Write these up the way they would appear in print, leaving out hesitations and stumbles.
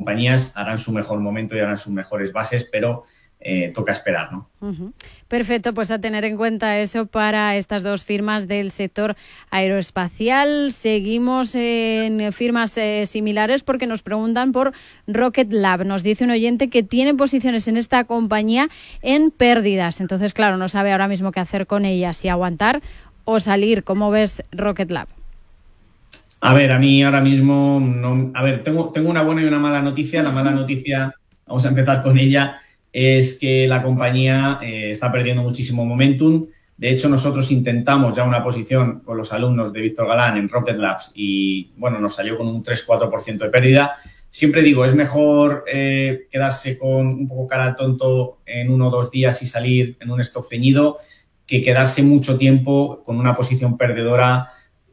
compañías harán su mejor momento y harán sus mejores bases, pero toca esperar, ¿no? Perfecto, pues a tener en cuenta eso para estas dos firmas del sector aeroespacial. Seguimos en firmas similares porque nos preguntan por Rocket Lab. Nos dice un oyente que tiene posiciones en esta compañía en pérdidas. Entonces, claro, no sabe ahora mismo qué hacer con ella, si aguantar o salir. ¿Cómo ves Rocket Lab? A ver, a mí ahora mismo no. A ver, tengo una buena y una mala noticia. La mala noticia, vamos a empezar con ella, es que la compañía está perdiendo muchísimo momentum. De hecho, nosotros intentamos ya una posición con los alumnos de Víctor Galán en Rocket Labs y, bueno, nos salió con un 3-4% de pérdida. Siempre digo, es mejor quedarse con un poco cara al tonto en 1 o 2 días y salir en un stop ceñido que quedarse mucho tiempo con una posición perdedora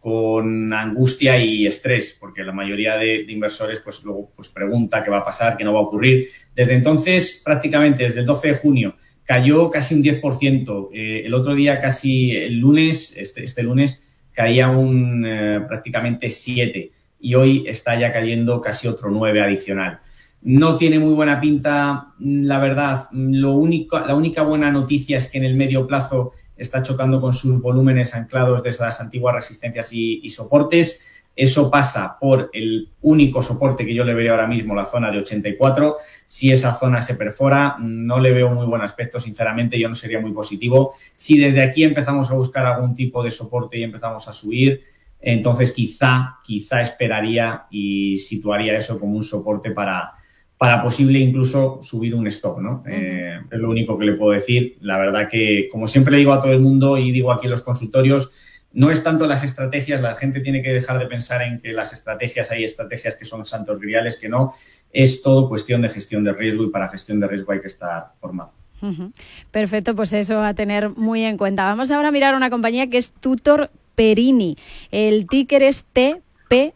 con angustia y estrés, porque la mayoría de inversores pues luego pues pregunta qué va a pasar, qué no va a ocurrir. Desde entonces, prácticamente desde el 12 de junio, cayó casi un 10%. El otro día, casi el lunes, este lunes, caía prácticamente 7%. Y hoy está ya cayendo casi otro 9% adicional. No tiene muy buena pinta, la verdad. La única buena noticia es que en el medio plazo está chocando con sus volúmenes anclados de esas antiguas resistencias y soportes. Eso pasa por el único soporte que yo le veo ahora mismo, la zona de 84. Si esa zona se perfora, no le veo muy buen aspecto, sinceramente, yo no sería muy positivo. Si desde aquí empezamos a buscar algún tipo de soporte y empezamos a subir, entonces quizá esperaría y situaría eso como un soporte para posible incluso subir un stop, ¿no? Es lo único que le puedo decir. La verdad que, como siempre le digo a todo el mundo y digo aquí en los consultorios, no es tanto las estrategias, la gente tiene que dejar de pensar en que las estrategias, hay estrategias que son santos griales, que no, es todo cuestión de gestión de riesgo y para gestión de riesgo hay que estar formado. Perfecto, pues eso a tener muy en cuenta. Vamos ahora a mirar una compañía que es Tutor Perini. El ticker es TP.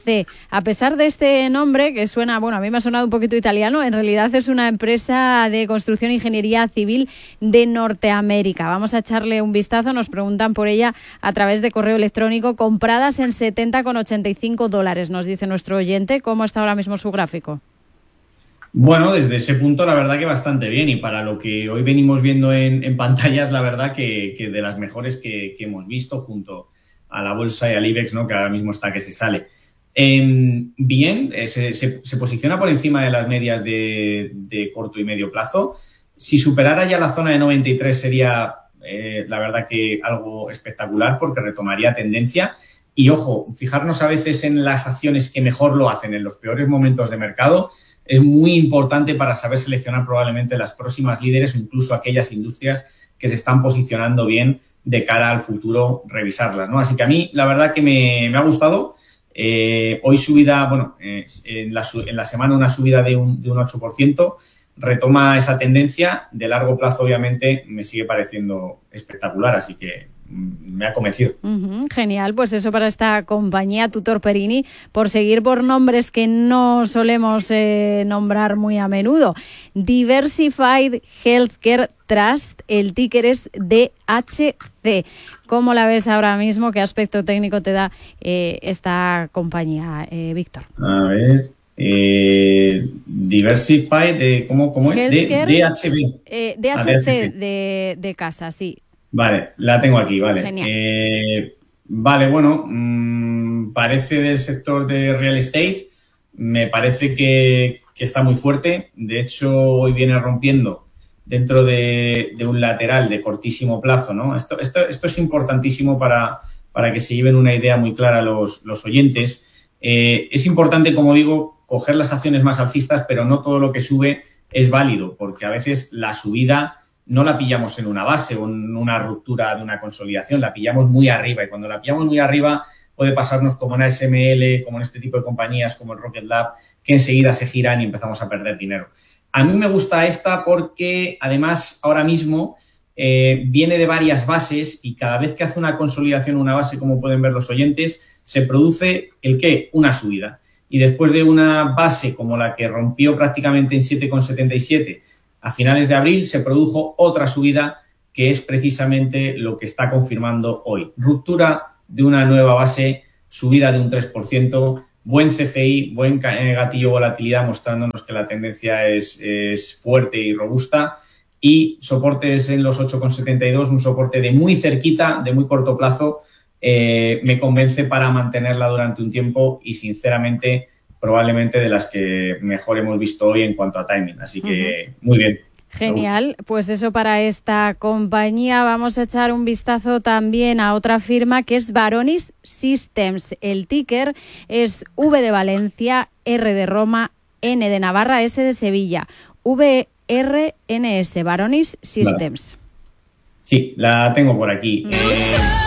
A pesar de este nombre, que suena, bueno, a mí me ha sonado un poquito italiano, en realidad es una empresa de construcción e ingeniería civil de Norteamérica. Vamos a echarle un vistazo, nos preguntan por ella a través de correo electrónico, compradas en $70,85, nos dice nuestro oyente. ¿Cómo está ahora mismo su gráfico? Bueno, desde ese punto la verdad que bastante bien, y para lo que hoy venimos viendo en pantallas, la verdad que de las mejores que hemos visto junto a la bolsa y al IBEX, ¿no? Que ahora mismo está que se sale. Bien, se posiciona por encima de las medias de corto y medio plazo. Si superara ya la zona de 93 sería la verdad que algo espectacular porque retomaría tendencia. Y ojo, fijarnos a veces en las acciones que mejor lo hacen en los peores momentos de mercado es muy importante para saber seleccionar probablemente las próximas líderes o incluso aquellas industrias que se están posicionando bien de cara al futuro, revisarlas, ¿no? Así que a mí la verdad que me ha gustado. Hoy subida, bueno, en la semana una subida de un 8%, retoma esa tendencia. De largo plazo, obviamente, me sigue pareciendo espectacular, así que me ha convencido. Genial, pues eso para esta compañía Tutor Perini, por seguir por nombres que no solemos nombrar muy a menudo. Diversified Healthcare Trust, el ticker es DHC. ¿Cómo la ves ahora mismo? ¿Qué aspecto técnico te da esta compañía, Víctor? A ver, Diversified, ¿cómo es? DHB. DHC de casa, sí. Vale, la tengo aquí, vale. Genial. Vale, bueno, parece del sector de real estate, me parece que está muy fuerte. De hecho, hoy viene rompiendo dentro de un lateral de cortísimo plazo, ¿no? Esto es importantísimo para que se lleven una idea muy clara los oyentes. Es importante, como digo, coger las acciones más alcistas, pero no todo lo que sube es válido, porque a veces la subida no la pillamos en una base o en una ruptura de una consolidación, la pillamos muy arriba, y cuando la pillamos muy arriba puede pasarnos como en ASML, como en este tipo de compañías como el Rocket Lab, que enseguida se giran y empezamos a perder dinero. A mí me gusta esta porque además ahora mismo viene de varias bases y cada vez que hace una consolidación, una base, como pueden ver los oyentes, se produce una subida. Y después de una base como la que rompió prácticamente en 7,77 a finales de abril, se produjo otra subida que es precisamente lo que está confirmando hoy. Ruptura de una nueva base, subida de un 3%. buen CCI, buen gatillo volatilidad, mostrándonos que la tendencia es fuerte y robusta. Y soportes en los 8,72, un soporte de muy cerquita, de muy corto plazo, me convence para mantenerla durante un tiempo y, sinceramente, probablemente de las que mejor hemos visto hoy en cuanto a timing. Así que, muy bien. Genial, pues eso para esta compañía. Vamos a echar un vistazo también a otra firma que es Varonis Systems. El ticker es V de Valencia, R de Roma, N de Navarra, S de Sevilla. VRNS, Varonis Systems. Vale. Sí, la tengo por aquí.